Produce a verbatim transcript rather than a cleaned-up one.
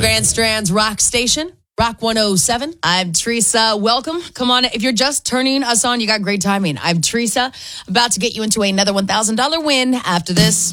Grand Strand's Rock Station, Rock one oh seven. I'm Teresa. Welcome. Come on. If you're just turning us on, you got great timing. I'm Teresa, about to get you into another one thousand dollars win after this.